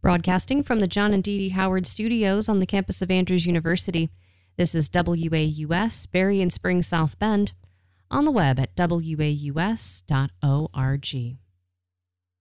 Broadcasting from the John and Dee Dee Howard Studios on the campus of Andrews University, this is WAUS, Berry and Spring, South Bend, on the web at waus.org.